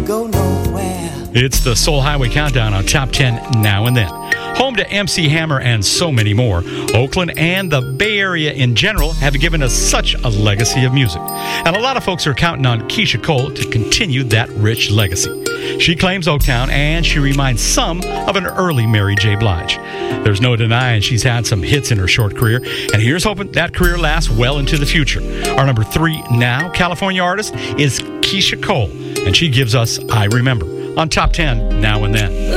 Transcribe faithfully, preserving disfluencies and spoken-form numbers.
go nowhere. It's the Soul Highway Countdown on Top ten Now and Then. Home to M C Hammer and so many more, Oakland and the Bay Area in general have given us such a legacy of music. And a lot of folks are counting on Keisha Cole to continue that rich legacy. She claims Oaktown, and she reminds some of an early Mary J. Blige. There's no denying she's had some hits in her short career, and here's hoping that career lasts well into the future. Our number three now California artist is Keisha Cole, and she gives us I Remember on Top ten Now and Then.